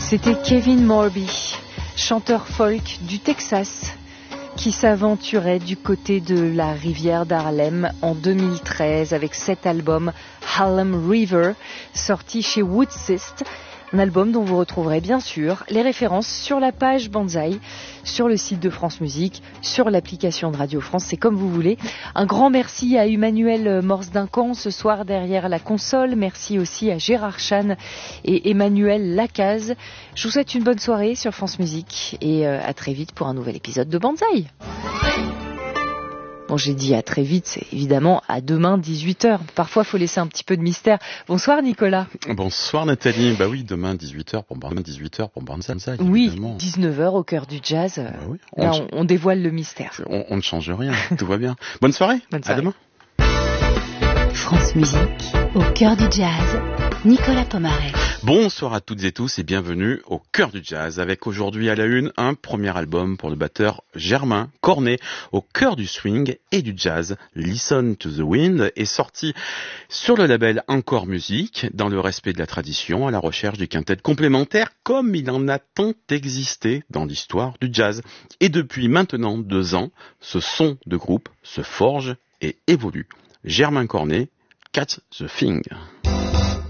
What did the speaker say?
C'était Kevin Morby, chanteur folk du Texas, qui s'aventurait du côté de la rivière d'Harlem en 2013 avec cet album Harlem River, sorti chez Woodsist. Un album dont vous retrouverez bien sûr les références sur la page Banzai, sur le site de France Musique, sur l'application de Radio France, c'est comme vous voulez. Un grand merci à Emmanuel Morse-Duncan ce soir derrière la console. Merci aussi à Gérard Chan et Emmanuel Lacaze. Je vous souhaite une bonne soirée sur France Musique et à très vite pour un nouvel épisode de Banzai. Bon, j'ai dit à très vite, c'est évidemment à demain 18h. Parfois, il faut laisser un petit peu de mystère. Bonsoir Nicolas. Bonsoir Nathalie. Bah oui, demain 18h pour Banzai. Oui, 19h au cœur du jazz. Bah oui, là, on dévoile le mystère. On ne change rien, tout va bien. Bonne soirée. À demain. France Musique, au cœur du jazz, Nicolas Pomaret. Bonsoir à toutes et tous et bienvenue au cœur du jazz, avec aujourd'hui à la une un premier album pour le batteur Germain Cornet, au cœur du swing et du jazz. Listen to the Wind est sorti sur le label Encore Music, dans le respect de la tradition, à la recherche du quintet complémentaire, comme il en a tant existé dans l'histoire du jazz. Et depuis maintenant 2 ans, ce son de groupe se forge et évolue. Germain Cornet, Catch the Thing.